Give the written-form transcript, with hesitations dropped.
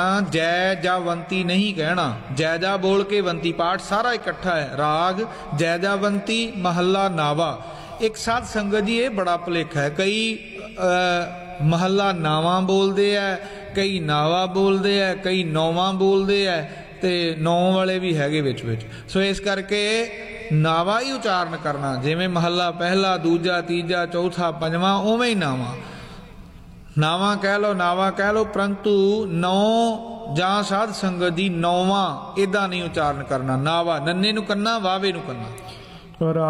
जय जावंती नहीं कहना, जय जा बोल के वंती पाठ सारा इकट्ठा है। राग जय जावंती महला नावा। एक साध संगत जी ये बड़ा भुलेखा है, कई महला नावा बोलते हैं, कई नावा बोलते हैं, कई नौवा बोलते हैं, तो नौ वाले भी हैगे विच विच। सो इस करके नावा ही उचारण करना, जिमें महला पहला दूजा तीजा चौथा पंजवां उवें ही नावा। नावा कह लो परंतु नौ जां साध संगत दी नौवां इदां नहीं उचारण करना। नावा नन्ने नूं कन्ना, वावे नूं कन्ना।